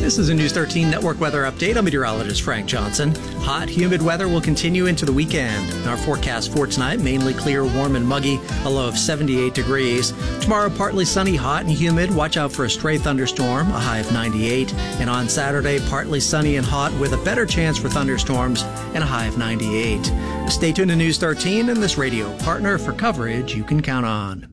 This is a News 13 Network weather update. I'm meteorologist Frank Johnson. Hot, humid weather will continue into the weekend. Our forecast for tonight, mainly clear, warm, and muggy, a low of 78 degrees. Tomorrow, partly sunny, hot, and humid. Watch out for a stray thunderstorm, a high of 98. And on Saturday, partly sunny and hot with a better chance for thunderstorms and a high of 98. Stay tuned to News 13 and this radio partner for coverage you can count on.